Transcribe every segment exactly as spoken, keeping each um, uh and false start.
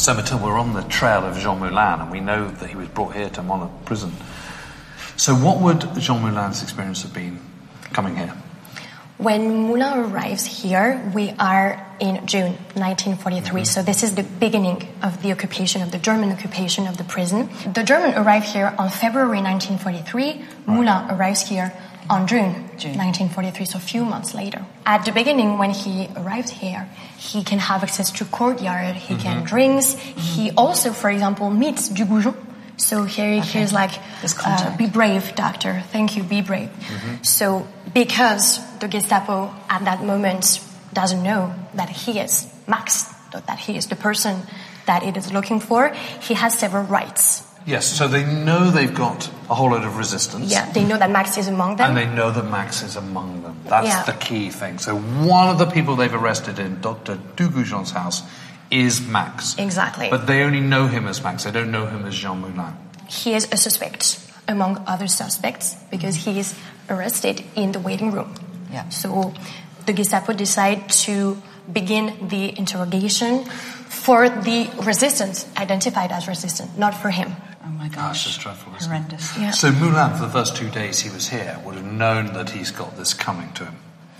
So, Mathilde, we're on the trail of Jean Moulin, and we know that he was brought here to Mono prison. So what would Jean Moulin's experience have been coming here? When Moulin arrives here, we are in June nineteen forty-three. Mm-hmm. So this is the beginning of the occupation, of the German occupation of the prison. The German arrived here on February nineteen forty-three. Right. Moulin arrives here on June, June nineteen forty-three, so a few months later. At the beginning, when he arrived here, he can have access to courtyard, he mm-hmm. can drinks. Mm-hmm. He also, for example, meets Dugoujon. So here okay. he's like, uh, be brave, doctor. Thank you, be brave. Mm-hmm. So because the Gestapo at that moment doesn't know that he is Max, that he is the person that it is looking for, he has several rights. Yes, so they know they've got a whole load of resistance. Yeah, they know that Max is among them. And they know that Max is among them. That's yeah. the key thing. So one of the people they've arrested in Doctor Dugoujon's house is Max. Exactly. But they only know him as Max. They don't know him as Jean Moulin. He is a suspect among other suspects because he is arrested in the waiting room. Yeah. So the Gestapo decide to begin the interrogation for the resistance, identified as resistant, not for him. Oh my gosh. That's dreadful, isn't Horrendous. It? Yeah. So Moulin, for the first two days he was here, would have known that he's got this coming to him.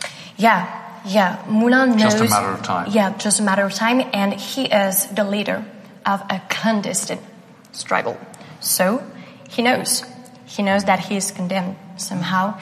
Yeah. Yeah, Moulin knows... Just a matter of time. Yeah, just a matter of time, and he is the leader of a clandestine struggle. So, he knows. He knows that he is condemned somehow,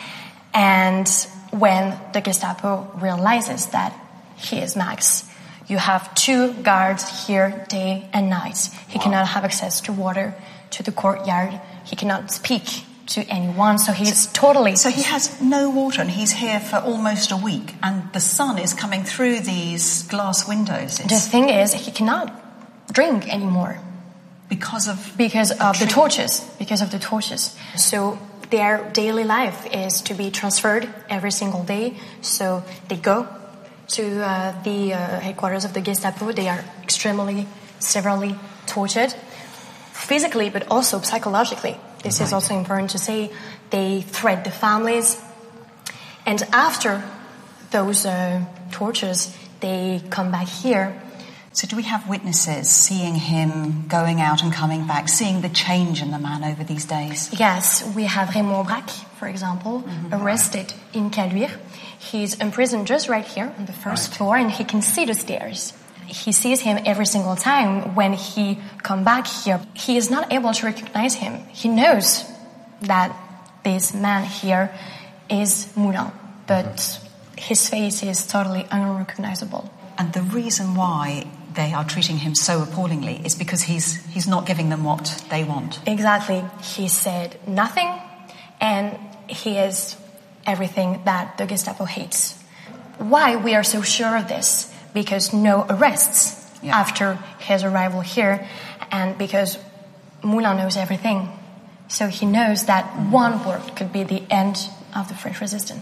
and when the Gestapo realizes that he is Max, you have two guards here day and night. He wow. cannot have access to water, to the courtyard. He cannot speak to anyone, so he's so, totally... So he has no water, and he's here for almost a week, and the sun is coming through these glass windows. It's... The thing is, he cannot drink anymore. Because of... Because of the torches. Because of the torches. So their daily life is to be transferred every single day, so they go to uh, the uh, headquarters of the Gestapo. They are extremely, severely tortured, physically, but also psychologically. This right. is also important to say. They threat the families. And after those uh, tortures, they come back here. So do we have witnesses seeing him going out and coming back, seeing the change in the man over these days? Yes, we have Raymond Braque, for example, mm-hmm. arrested in Caluire. He's imprisoned just right here on the first right. floor, and he can see the stairs. He sees him every single time when he come back here. He is not able to recognize him. He knows that this man here is Moulin, but mm-hmm. his face is totally unrecognizable. And the reason why they are treating him so appallingly is because he's he's not giving them what they want. Exactly. He said nothing, and he is everything that the Gestapo hates. Why we are so sure of this? Because no arrests yeah. after his arrival here, and because Moulin knows everything. So he knows that one word could be the end of the French resistance.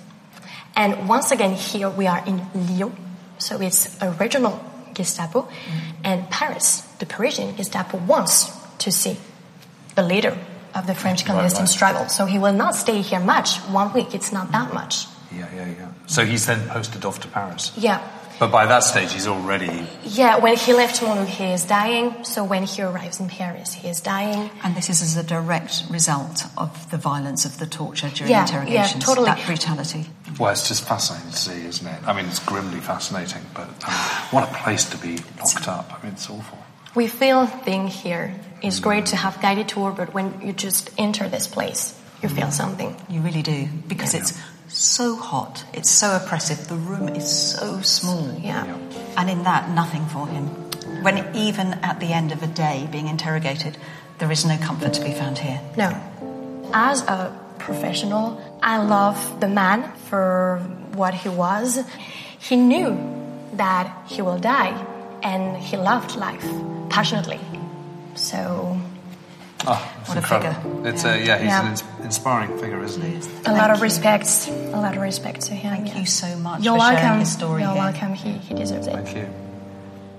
And once again, here we are in Lyon, so it's a regional Gestapo, mm-hmm. and Paris, the Parisian Gestapo, wants to see the leader of the French clandestine right, right. struggle. So he will not stay here much. One week, it's not that much. Yeah, yeah, yeah. So he's then posted off to Paris. Yeah. But by that stage, he's already... Yeah, when he left Moulin, he is dying. So when he arrives in Paris, he is dying. And this is as a direct result of the violence of the torture during yeah, interrogations. Yeah, totally. That brutality. Well, it's just fascinating to see, isn't it? I mean, it's grimly fascinating, but I mean, what a place to be locked up. I mean, it's awful. We feel being here. It's mm. great to have guided tour, but when you just enter this place, you mm. feel something. You really do, because yeah, it's... Yeah. So hot, it's so oppressive, the room is so small. Yeah. yeah. And in that, nothing for him. When even at the end of a day being interrogated, there is no comfort to be found here. No. As a professional, I love the man for what he was. He knew that he will die, and he loved life passionately. So... Oh, it's what incredible. a figure. It's yeah. a, yeah, he's yeah. an ins- inspiring figure, isn't he? A Thank lot of you. respect. A lot of respect to him. Thank yeah. you so much You're for welcome. sharing his story You're here. welcome. He, he deserves it. Thank you.